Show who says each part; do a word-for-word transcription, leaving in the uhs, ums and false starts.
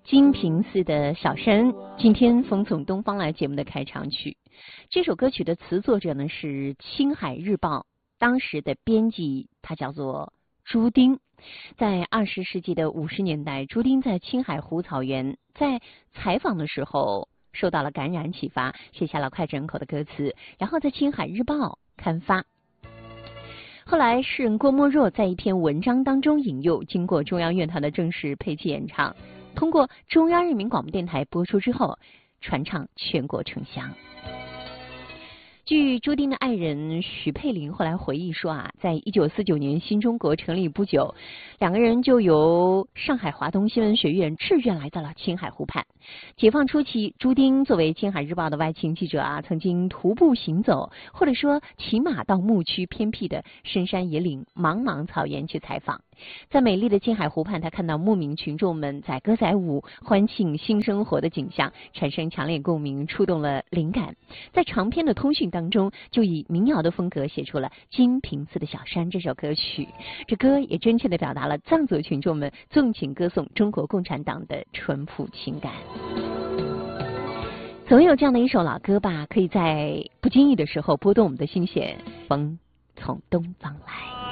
Speaker 1: 金平寺的小山，今天风从东方来节目的开场曲。这首歌曲的词作者呢是青海日报当时的编辑，他叫做朱丁。在二十世纪的五十年代，朱丁在青海湖草原在采访的时候受到了感染启发，写下了脍炙人口的歌词，然后在青海日报刊发。后来诗人郭沫若在一篇文章当中引用，经过中央乐团的正式配器演唱，通过中央人民广播电台播出之后，传唱全国城乡。据朱丁的爱人许佩玲后来回忆说啊，在一九四九年新中国成立不久，两个人就由上海华东新闻学院志愿来到了青海湖畔。解放初期，朱丁作为青海日报的外勤记者啊，曾经徒步行走，或者说骑马到牧区偏僻的深山野岭、茫茫草原去采访。在美丽的青海湖畔，他看到牧民群众们载歌载舞，欢庆新生活的景象，产生强烈共鸣，触动了灵感。在长篇的通讯当中，就以民谣的风格写出了《金平寺的小山》这首歌曲。这歌也真切地表达了藏族群众们纵情歌颂中国共产党的淳朴情感。总有这样的一首老歌吧，可以在不经意的时候拨动我们的心弦。风从东方来。